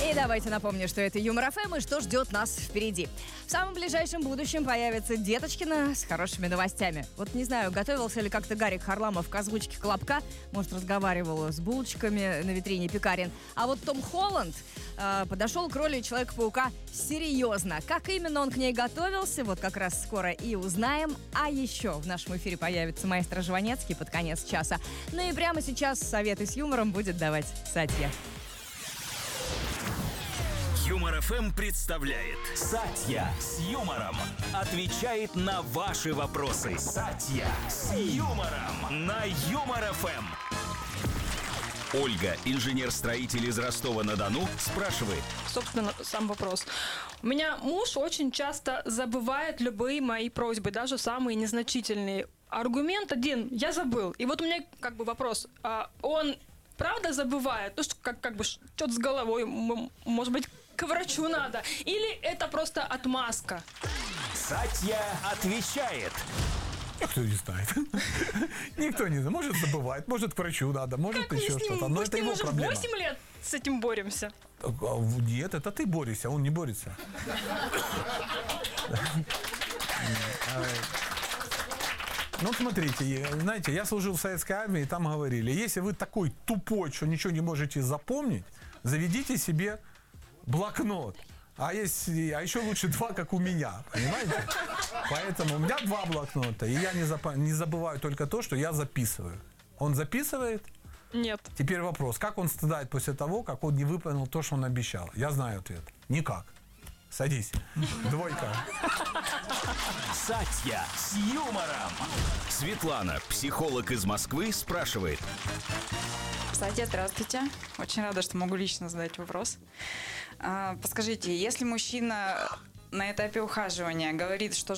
И давайте напомню, что это Юмор ФМ и что ждет нас впереди. В самом ближайшем будущем появится Деточкина с хорошими новостями. Вот не знаю, готовился ли как-то Гарик Харламов к озвучке Колобка. Может, разговаривал с булочками на витрине пекарен. А вот Том Холланд подошел к роли Человека-паука серьезно. Как именно он к ней готовился, вот как раз скоро и узнаем. А еще в нашем эфире появится маэстро Жванецкий под конец часа. Ну и прямо сейчас советы с юмором будет давать Сатья. Юмор ФМ представляет Сатья с юмором. Отвечает на ваши вопросы. Сатья с юмором на Юмор ФМ. Ольга, инженер-строитель из Ростова-на-Дону, спрашивает. Собственно, сам вопрос. У меня муж очень часто забывает любые мои просьбы, даже самые незначительные. Аргумент один, я забыл. И вот у меня как бы вопрос. Он правда забывает? Ну, что как бы что-то с головой, может быть, к врачу надо? Или это просто отмазка? Сатья отвечает. Никто не знает. Никто не знает. Может, забывает, может, к врачу надо, может, Как еще мне с ним? что-то. Но Мы это с ним его уже проблема. 8 лет с этим боремся. Нет, это ты борешься, он не борется. Ну, смотрите, знаете, я служил в советской армии, и там говорили, если вы такой тупой, что ничего не можете запомнить, заведите себе блокнот. А еще лучше 2, как у меня, понимаете? Поэтому у меня 2 блокнота, и я не забываю только то, что я записываю. Он записывает? Нет. Теперь вопрос, как он страдает после того, как он не выполнил то, что он обещал? Я знаю ответ. Никак. Садись. 2. Сатья с юмором. Светлана, психолог из Москвы, спрашивает. Сатья, здравствуйте. Очень рада, что могу лично задать вопрос. Подскажите, если мужчина на этапе ухаживания говорит, что